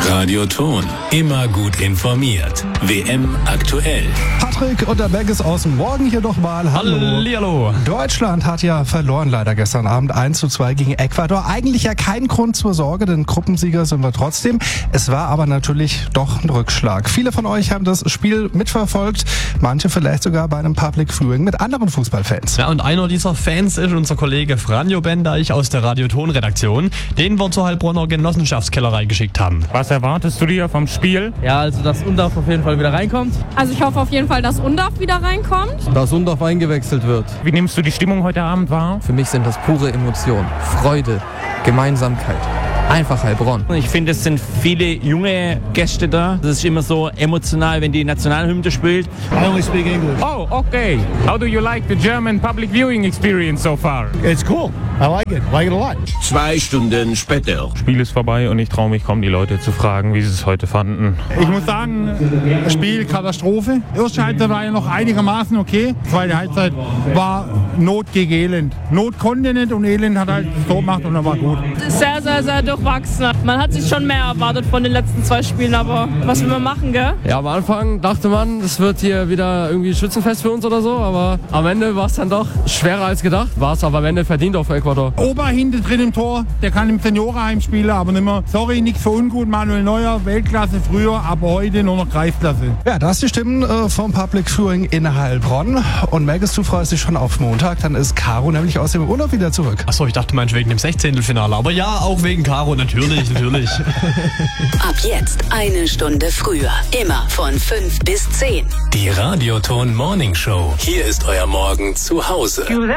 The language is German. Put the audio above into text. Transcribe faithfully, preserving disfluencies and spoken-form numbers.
Radioton. Immer gut informiert. W M aktuell. Patrick und der Beck ist aus dem Morgen hier nochmal. Hallo. Hallihallo. Deutschland hat ja verloren leider gestern Abend eins zu zwei gegen Ecuador. Eigentlich ja kein Grund zur Sorge, denn Gruppensieger sind wir trotzdem. Es war aber natürlich doch ein Rückschlag. Viele von euch haben das Spiel mitverfolgt. Manche vielleicht sogar bei einem Public Viewing mit anderen Fußballfans. Ja, und einer dieser Fans ist unser Kollege Franjo Bendeich aus der Radioton-Redaktion, den wir zur Heilbronner Genossenschaftskellerei geschickt haben. Was erwartest du dir vom Spiel? Ja, also dass Undorf auf jeden Fall wieder reinkommt. Also ich hoffe auf jeden Fall, dass Undorf wieder reinkommt. Dass Undorf eingewechselt wird. Wie nimmst du die Stimmung heute Abend wahr? Für mich sind das pure Emotionen, Freude, Gemeinsamkeit. Einfach Heilbronn. Ich finde, es sind viele junge Gäste da. Das ist immer so emotional, wenn die Nationalhymne spielt. I only speak English. Oh, okay. How do you like the German public viewing experience so far? It's cool. I like it. I like it a lot. Zwei Stunden später. Spiel ist vorbei und ich traue mich kaum, die Leute zu fragen, wie sie es heute fanden. Ich muss sagen, Spiel Katastrophe. Erste Halbzeit war ja noch einigermaßen okay. Zweite Halbzeit war Not gegen Elend. Not konnte nicht und Elend hat halt das Tor gemacht und dann war gut. Sehr, sehr, sehr durchwachsen. Man hat sich schon mehr erwartet von den letzten zwei Spielen, aber was will man machen, gell? Ja, am Anfang dachte man, es wird hier wieder irgendwie Schützenfest für uns oder so, aber am Ende war es dann doch schwerer als gedacht. War es aber am Ende verdient auch für Ecuador. Ober hinten drin im Tor, der kann im Seniorenheim spielen, aber nicht mehr. Sorry, nichts für ungut, Manuel Neuer, Weltklasse früher, aber heute nur noch Kreisklasse. Ja, das die Stimmen äh, vom Public Viewing in Heilbronn. Und Megas, du freust dich schon auf Montag, dann ist Caro nämlich aus dem Urlaub wieder zurück. Achso, ich dachte meinst wegen dem Sechzehntelfinale. Aber ja, auch wegen Caro, natürlich, natürlich. Ab jetzt eine Stunde früher. Immer von fünf bis zehn. Die Radioton Morning Show. Hier ist euer Morgen zu Hause.